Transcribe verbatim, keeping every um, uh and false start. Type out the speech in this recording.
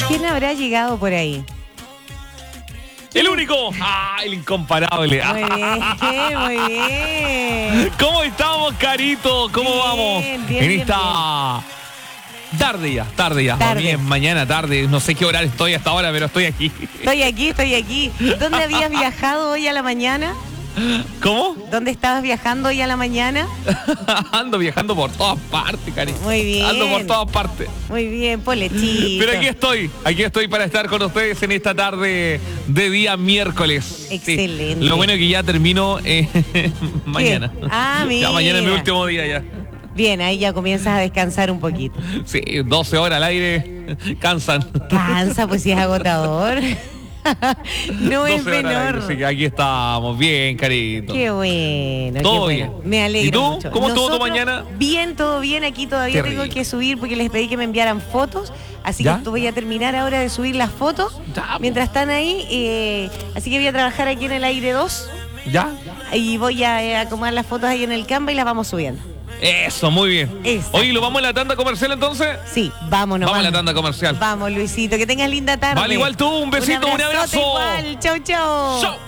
¿Quién habrá llegado por ahí? ¡El único! ¡Ah, el incomparable! Muy bien, muy bien. ¿Cómo estamos, Carito? ¿Cómo Bien, vamos? bien, en bien, esta... Tarde ya, tarde ya. Tarde. Bien, mañana tarde. No sé qué horario estoy hasta ahora, pero estoy aquí. Estoy aquí, estoy aquí. ¿Dónde habías viajado hoy a la mañana? ¿Cómo? ¿Dónde estabas viajando hoy a la mañana? Ando viajando por todas partes, Cari. Muy bien. Ando por todas partes. Muy bien, polechito. Pero aquí estoy, aquí estoy para estar con ustedes en esta tarde de día miércoles. Excelente. Sí. Lo bueno es que ya termino eh, mañana. Ah, mira. Ya mañana es mi último día ya. Bien, ahí ya comienzas a descansar un poquito. Sí, doce horas al aire, cansan. Cansa, pues si es agotador. No es doce horas al aire, menor. así que aquí estamos, bien, Carito. Qué bueno. Todo qué bien. bueno. Me alegro ¿Y tú? mucho. ¿Cómo estuvo tu Nosotros, mañana? Bien, todo bien. Aquí todavía Qué tengo rico. que subir porque les pedí que me enviaran fotos. Así ¿Ya? que voy a terminar ahora de subir las fotos. Ya, po. Mientras están ahí. eh, así que voy a trabajar aquí en el aire dos. ¿Ya? Y voy a eh, acomodar las fotos ahí en el Canva y las vamos subiendo. Eso, muy bien. Exacto. Oye, ¿lo vamos a la tanda comercial entonces? Sí, vámonos. Vamos a la tanda comercial. Vamos, Luisito. Que tengas linda tarde. Vale, igual tú, un besito, un abrazote abrazo. Igual. Chau, chau. Chau.